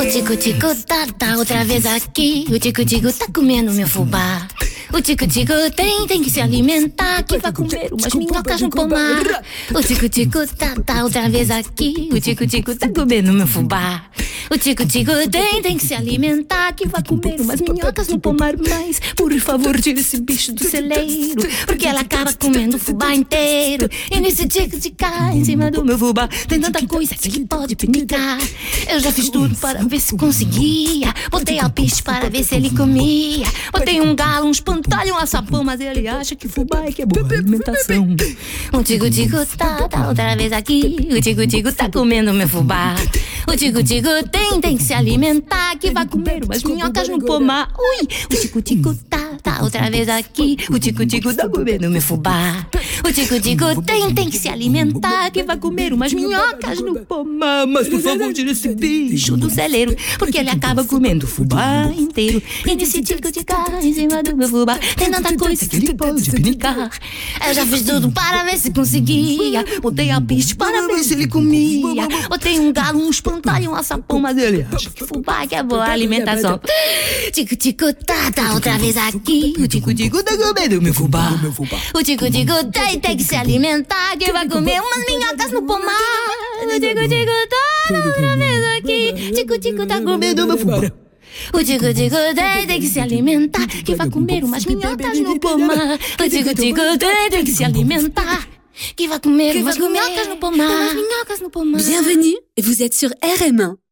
O tico-tico tá outra vez aqui. O tico-tico tá comendo meu fubá. O tico-tico tem que se alimentar, que vai comer umas minhocas no pomar. O tico-tico tá outra vez aqui. O tico-tico tá comendo meu fubá. O tico-tico tem que se alimentar, que vai comer umas minhocas no pomar. Mas, por favor, tira esse bicho do celeiro, porque ela acaba comendo o fubá inteiro. E nesse tico-tico em cima do meu fubá tem tanta coisa que ele pode pinicar. Eu já fiz tudo para ver se conseguia. Botei alpiste para ver se ele comia. Botei um galo, um espantalho, um açapão, mas ele acha que fubá é que é boa alimentação. O tico-tico tá outra vez aqui. O tico-tico tá comendo meu fubá. O tico-tico tem que se alimentar, que vai comer umas minhocas no pomar. Ui, o tico-tico tá outra vez aqui. O tico-tico tá comendo meu fubá. O tico-tico tem que se alimentar, que vai comer umas minhocas no pomar. Mas por favor, tira esse bicho do celeiro, porque ele acaba comendo o fubá inteiro. E nesse tico-tico em cima do meu fubá tem tanta coisa que ele pode pinicar. Eu já fiz tudo para ver se conseguia. Botei alpiste para ver se ele comia. Botei um galo, um espantalho, um açapão, mas ele acha que fubá que é boa alimentação. Tico-tico tá outra vez aqui. O tico-tico tá comendo meu fubá. O tico-tico tem que se alimentar, que vai comer umas minhocas no pomar. O tico-tico tá outra vez aqui. Tico-tico tá comendo meu fubá. O tico-tico tem que se alimentar, que vai comer umas minhocas no pomar. O tico-tico tem que se alimentar, que vai comer umas minhocas no pomar. Bienvenue, vous êtes sur RM1.